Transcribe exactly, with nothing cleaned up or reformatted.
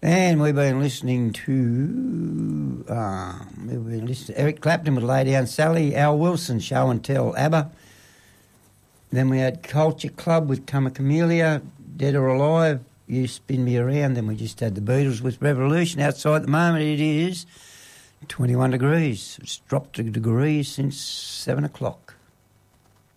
And we've been listening to, um, we've been listening to Eric Clapton with Lay Down Sally, Al Wilson, Show and Tell, ABBA. Then we had Culture Club with Come a Camellia, Dead or Alive, You Spin Me Around. Then we just had the Beatles with Revolution. Outside at the moment it is twenty-one degrees. It's dropped a degree since seven o'clock.